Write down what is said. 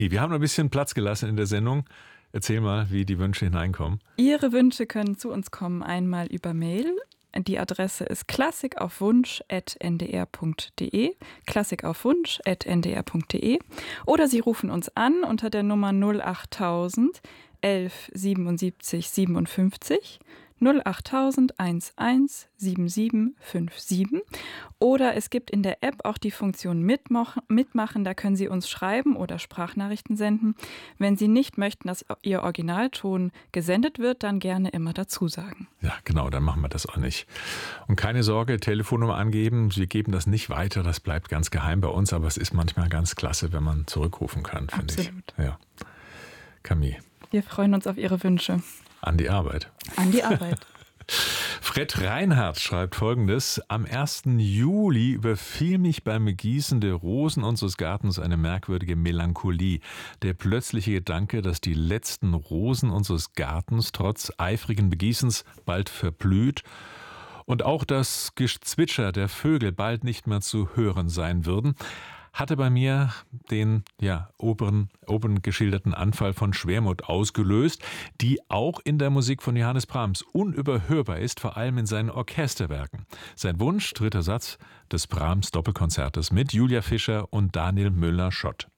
Wir haben noch ein bisschen Platz gelassen in der Sendung. Erzähl mal, wie die Wünsche hineinkommen. Ihre Wünsche können zu uns kommen, einmal über Mail. Die Adresse ist klassikaufwunsch@ndr.de, klassikaufwunsch@ndr.de, oder Sie rufen uns an unter der Nummer 08000 11 77 57, 08000 11 77 57, oder es gibt in der App auch die Funktion Mitmachen, da können Sie uns schreiben oder Sprachnachrichten senden. Wenn Sie nicht möchten, dass Ihr Originalton gesendet wird, dann gerne immer dazu sagen. Ja, genau, dann machen wir das auch nicht. Und keine Sorge, Telefonnummer angeben, wir geben das nicht weiter, das bleibt ganz geheim bei uns, aber es ist manchmal ganz klasse, wenn man zurückrufen kann, finde ich. Absolut. Ja. Camille. Wir freuen uns auf Ihre Wünsche. An die Arbeit. An die Arbeit. Fred Reinhardt schreibt Folgendes: Am 1. Juli überfiel mich beim Gießen der Rosen unseres Gartens eine merkwürdige Melancholie. Der plötzliche Gedanke, dass die letzten Rosen unseres Gartens trotz eifrigen Begießens bald verblüht und auch das Gezwitscher der Vögel bald nicht mehr zu hören sein würden, hatte bei mir den oben geschilderten Anfall von Schwermut ausgelöst, die auch in der Musik von Johannes Brahms unüberhörbar ist, vor allem in seinen Orchesterwerken. Sein Wunsch, dritter Satz des Brahms Doppelkonzertes mit Julia Fischer und Daniel Müller-Schott.